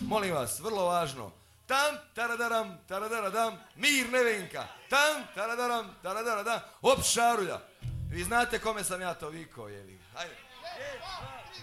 Molim vas, vrlo važno. Tam, taradaram, taradaradam, Mir Nevenka. Tam, taradaram, taradaradam, op šarulja. Vi znate kome sam ja to vikao, jeli? Hajde.